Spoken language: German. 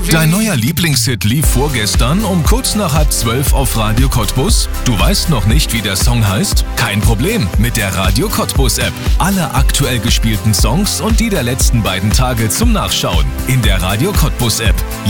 Dein neuer Lieblingshit lief vorgestern um kurz nach 11:30 auf Radio Cottbus? Du weißt noch nicht, wie der Song heißt? Kein Problem, mit der Radio Cottbus App. Alle aktuell gespielten Songs und die der letzten beiden Tage zum Nachschauen in der Radio Cottbus App.